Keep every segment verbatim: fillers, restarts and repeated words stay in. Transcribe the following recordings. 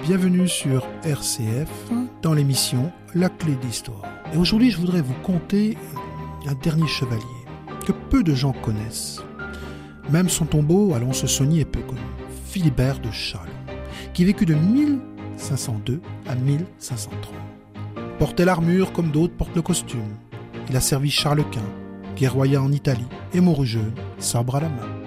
Bienvenue sur R C F dans l'émission La Clé d'Histoire. Et aujourd'hui, je voudrais vous conter un dernier chevalier que peu de gens connaissent. Même son tombeau à Lons-le-Saunier est peu connu. Philibert de Châlons, qui vécut de mille cinq cent deux à mille cinq cent trente. Portait l'armure comme d'autres portent le costume. Il a servi Charles Quint, guerroya en Italie, et mourut jeune, sabre à la main.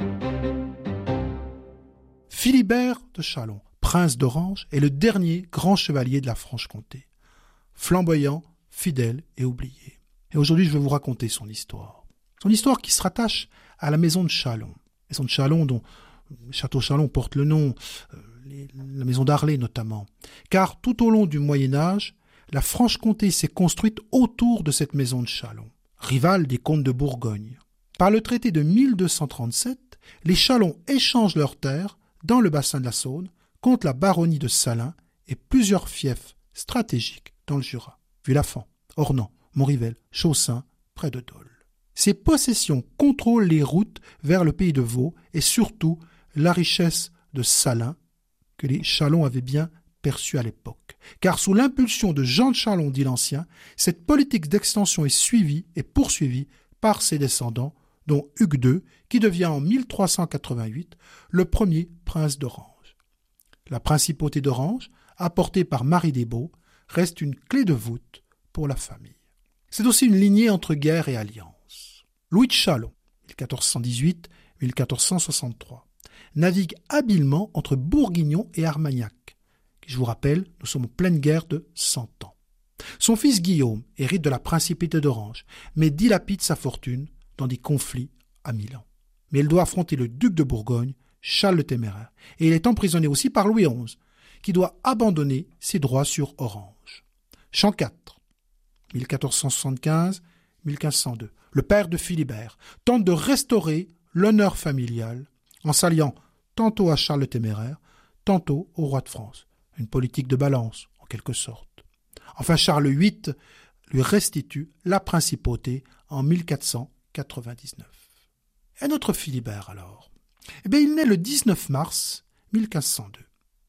Philibert de Châlons, prince d'Orange, est le dernier grand chevalier de la Franche-Comté. Flamboyant, fidèle et oublié. Et aujourd'hui, je vais vous raconter son histoire. Son histoire qui se rattache à la maison de Châlons. La maison de Châlons dont le château Châlons porte le nom, euh, les, la maison d'Arlay notamment. Car tout au long du Moyen-Âge, la Franche-Comté s'est construite autour de cette maison de Châlons, rivale des comtes de Bourgogne. Par le traité de mille deux cent trente-sept, les Châlons échangent leurs terres dans le bassin de la Saône contre la baronnie de Salins et plusieurs fiefs stratégiques dans le Jura. Villafan, Ornans, Montrivel, Chaussin, près de Dole. Ces possessions contrôlent les routes vers le pays de Vaud et surtout la richesse de Salins que les Châlons avaient bien perçue à l'époque. Car sous l'impulsion de Jean de Châlons dit l'Ancien, cette politique d'extension est suivie et poursuivie par ses descendants, dont Hugues deux, qui devient en mille trois cent quatre-vingt-huit le premier prince d'Orange. La principauté d'Orange, apportée par Marie des Baux, reste une clé de voûte pour la famille. C'est aussi une lignée entre guerre et alliance. Louis de Châlons, mille quatre cent dix-huit à mille quatre cent soixante-trois, navigue habilement entre Bourguignon et Armagnac. Je vous rappelle, nous sommes en pleine guerre de Cent Ans. Son fils Guillaume hérite de la principauté d'Orange, mais dilapide sa fortune dans des conflits à Milan. Mais il doit affronter le duc de Bourgogne, Charles le Téméraire, et il est emprisonné aussi par Louis onze, qui doit abandonner ses droits sur Orange. Champ quatre, mille quatre cent soixante-quinze à mille quinze cent deux. Le père de Philibert tente de restaurer l'honneur familial en s'alliant tantôt à Charles le Téméraire, tantôt au roi de France. Une politique de balance, en quelque sorte. Enfin, Charles huit lui restitue la principauté en mille quatre cent quatre-vingt-dix-neuf. Et notre Philibert, alors? Eh bien, il naît le dix-neuf mars mille quinze cent deux,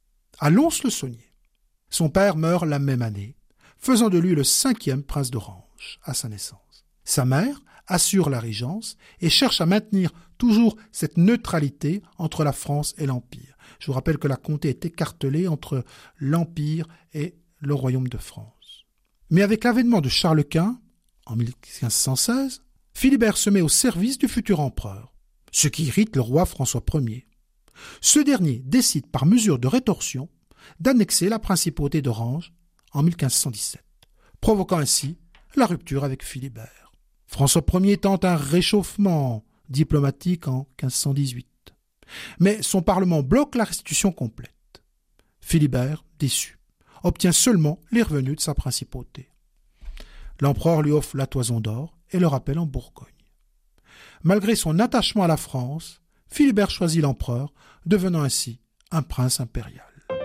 à Lons-le-Saunier. Son père meurt la même année, faisant de lui le cinquième prince d'Orange à sa naissance. Sa mère assure la régence et cherche à maintenir toujours cette neutralité entre la France et l'Empire. Je vous rappelle que la comté est écartelée entre l'Empire et le Royaume de France. Mais avec l'avènement de Charles Quint, en mille cinq cent seize, Philibert se met au service du futur empereur, ce qui irrite le roi François Ier. Ce dernier décide par mesure de rétorsion d'annexer la principauté d'Orange en mille cinq cent dix-sept, provoquant ainsi la rupture avec Philibert. François Ier tente un réchauffement diplomatique en quinze cent dix-huit, mais son parlement bloque la restitution complète. Philibert, déçu, obtient seulement les revenus de sa principauté. L'empereur lui offre la Toison d'Or et le rappelle en Bourgogne. Malgré son attachement à la France, Philibert choisit l'empereur, devenant ainsi un prince impérial.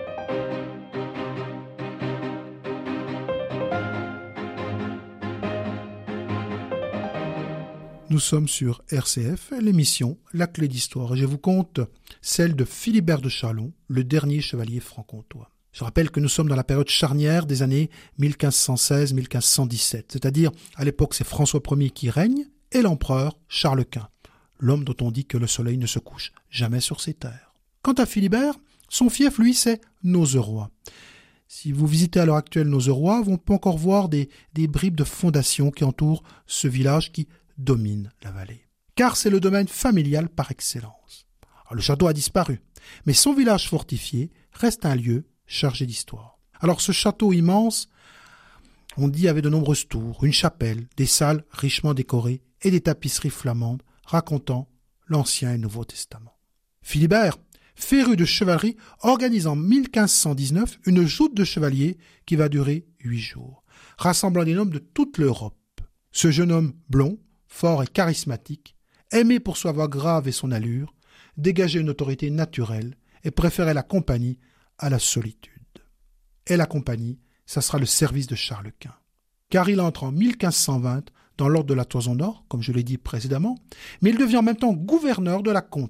Nous sommes sur R C F, l'émission La Clé d'Histoire, et je vous conte celle de Philibert de Châlons, le dernier chevalier franc-comtois. Je rappelle que nous sommes dans la période charnière des années mille cinq cent seize à mille cinq cent dix-sept, c'est-à-dire à l'époque c'est François Ier qui règne et l'empereur Charles Quint, l'homme dont on dit que le soleil ne se couche jamais sur ses terres. Quant à Philibert, son fief, lui, c'est Nozeroy. Si vous visitez à l'heure actuelle Nozeroy, on peut encore voir des, des bribes de fondations qui entourent ce village qui domine la vallée. Car c'est le domaine familial par excellence. Alors, le château a disparu, mais son village fortifié reste un lieu chargé d'histoire. Alors ce château immense, on dit, avait de nombreuses tours, une chapelle, des salles richement décorées et des tapisseries flamandes racontant l'Ancien et Nouveau Testament. Philibert, féru de chevalerie, organise en mille cinq cent dix-neuf une joute de chevaliers qui va durer huit jours, rassemblant des nobles de toute l'Europe. Ce jeune homme blond, fort et charismatique, aimé pour sa voix grave et son allure, dégageait une autorité naturelle et préférait la compagnie à la solitude. Et la compagnie, ça sera le service de Charles Quint. Car il entre en mille cinq cent vingt dans l'ordre de la Toison d'Or, comme je l'ai dit précédemment, mais il devient en même temps gouverneur de la comté.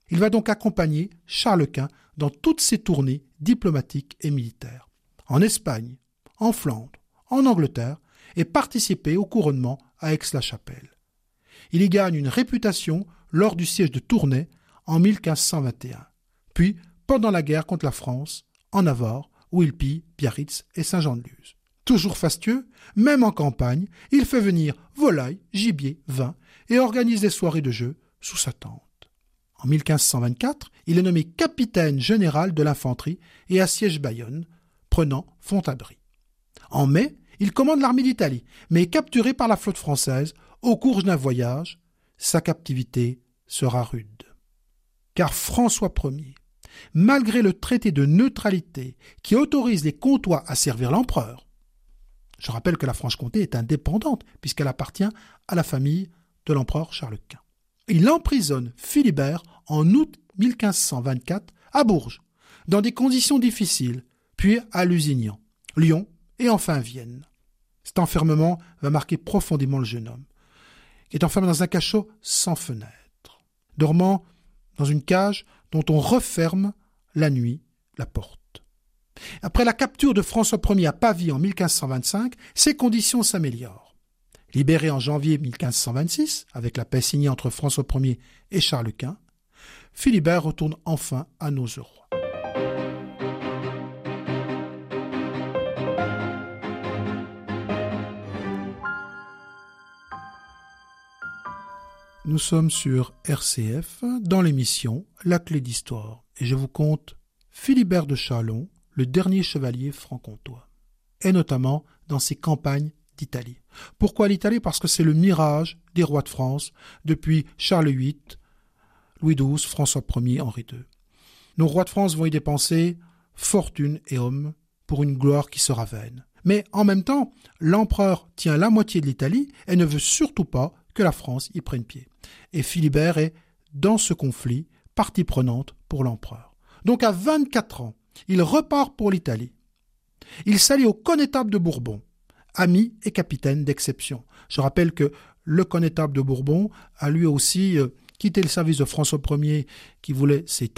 Il va donc accompagner Charles Quint dans toutes ses tournées diplomatiques et militaires, en Espagne, en Flandre, en Angleterre, et participer au couronnement à Aix-la-Chapelle. Il y gagne une réputation lors du siège de Tournai en mille cinq cent vingt et un, puis pendant la guerre contre la France, en Navarre, où il pille Biarritz et Saint-Jean-de-Luz. Toujours fastueux, même en campagne, il fait venir volailles, gibier, vin et organise des soirées de jeu sous sa tente. En mille cinq cent vingt-quatre, il est nommé capitaine général de l'infanterie et assiège Bayonne, prenant Fontabry. En mai, il commande l'armée d'Italie, mais est capturé par la flotte française au cours d'un voyage. Sa captivité sera rude. Car François Ier, malgré le traité de neutralité qui autorise les Comtois à servir l'empereur, je rappelle que la Franche-Comté est indépendante puisqu'elle appartient à la famille de l'empereur Charles Quint. Il emprisonne Philibert en août mille cinq cent vingt-quatre à Bourges, dans des conditions difficiles, puis à Lusignan, Lyon et enfin Vienne. Cet enfermement va marquer profondément le jeune homme, qui est enfermé dans un cachot sans fenêtre, dormant dans une cage dont on referme la nuit la porte. Après la capture de François Ier à Pavie en mille cinq cent vingt-cinq, ses conditions s'améliorent. Libéré en janvier mille cinq cent vingt-six, avec la paix signée entre François Ier et Charles Quint, Philibert retourne enfin à Nozeroy. Nous sommes sur R C F dans l'émission La Clé d'Histoire et je vous conte Philibert de Châlons, le dernier chevalier franc-comtois, et notamment dans ses campagnes d'Italie. Pourquoi l'Italie ? Parce que c'est le mirage des rois de France depuis Charles huit, Louis douze, François Ier, Henri deux. Nos rois de France vont y dépenser fortune et hommes pour une gloire qui sera vaine. Mais en même temps, l'empereur tient la moitié de l'Italie et ne veut surtout pas que la France y prenne pied. Et Philibert est, dans ce conflit, partie prenante pour l'empereur. Donc à vingt-quatre ans, il repart pour l'Italie. Il s'allie au connétable de Bourbon, ami et capitaine d'exception. Je rappelle que le connétable de Bourbon a lui aussi euh, quitté le service de François Ier qui voulait s'éteindre.